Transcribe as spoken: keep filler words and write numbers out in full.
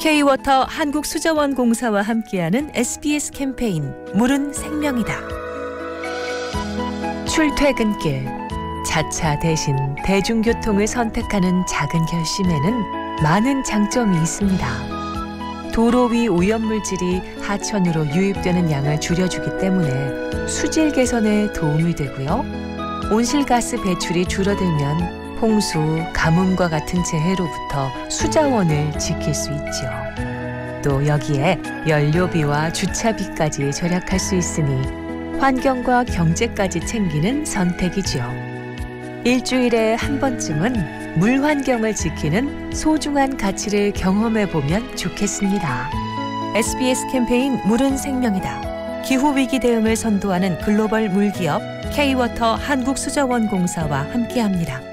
K-워터 한국수자원공사와 함께하는 에스비에스 캠페인 물은 생명이다. 출퇴근길, 자차 대신 대중교통을 선택하는 작은 결심에는 많은 장점이 있습니다. 도로 위 오염물질이 하천으로 유입되는 양을 줄여주기 때문에 수질 개선에 도움이 되고요. 온실가스 배출이 줄어들면 홍수, 가뭄과 같은 재해로부터 수자원을 지킬 수 있죠. 또 여기에 연료비와 주차비까지 절약할 수 있으니 환경과 경제까지 챙기는 선택이죠. 일주일에 한 번쯤은 물 환경을 지키는 소중한 가치를 경험해보면 좋겠습니다. 에스비에스 캠페인 물은 생명이다. 기후위기 대응을 선도하는 글로벌 물기업 K-워터 한국수자원공사와 함께합니다.